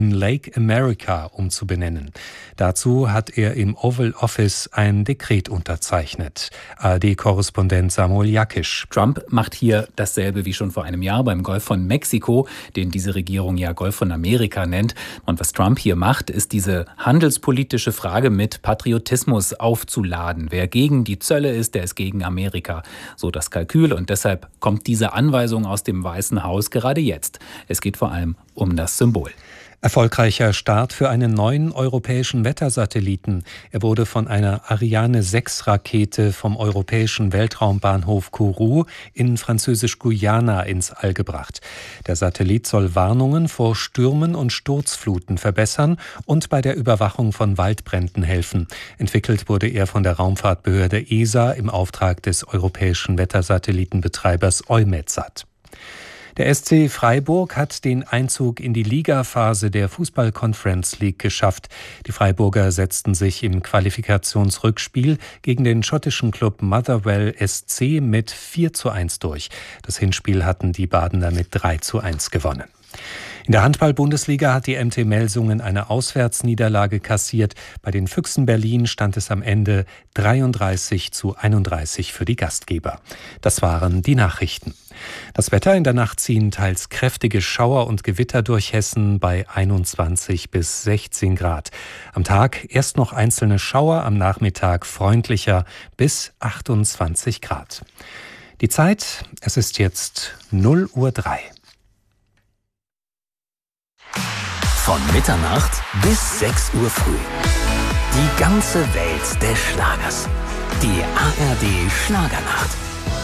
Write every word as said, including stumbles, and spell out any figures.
Lake America umzubenennen. Dazu hat er im Oval Office ein Dekret unterzeichnet. A R D-Korrespondent Samuel Jakisch. Trump macht hier dasselbe wie schon vor einem Jahr beim Golf von Mexiko, den diese Regierung ja Golf von Amerika nennt. Und was Trump hier macht, ist diese handelspolitische Frage mit Patriotismus aufzuladen. Wer gegen die Zölle ist, der ist gegen Amerika. So das Kalkül. Und deshalb kommt diese Anweisung aus dem Weißen Haus gerade jetzt. Es geht vor allem um das Symbol. Erfolgreicher Start für einen neuen europäischen Wettersatelliten. Er wurde von einer Ariane sechs Rakete vom europäischen Weltraumbahnhof Kourou in Französisch-Guyana ins All gebracht. Der Satellit soll Warnungen vor Stürmen und Sturzfluten verbessern und bei der Überwachung von Waldbränden helfen. Entwickelt wurde er von der Raumfahrtbehörde E S A im Auftrag des europäischen Wettersatellitenbetreibers EUMETSAT. Der S C Freiburg hat den Einzug in die Ligaphase der Fußball-Conference League geschafft. Die Freiburger setzten sich im Qualifikationsrückspiel gegen den schottischen Club Motherwell S C mit vier zu eins durch. Das Hinspiel hatten die Badener mit drei zu eins gewonnen. In der Handball-Bundesliga hat die M T Melsungen eine Auswärtsniederlage kassiert. Bei den Füchsen Berlin stand es am Ende dreiunddreißig zu einunddreißig für die Gastgeber. Das waren die Nachrichten. Das Wetter: in der Nacht ziehen teils kräftige Schauer und Gewitter durch Hessen bei einundzwanzig bis sechzehn Grad. Am Tag erst noch einzelne Schauer, am Nachmittag freundlicher bis achtundzwanzig Grad. Die Zeit: es ist jetzt null Uhr drei. Von Mitternacht bis sechs Uhr früh. Die ganze Welt des Schlagers. Die A R D Schlagernacht.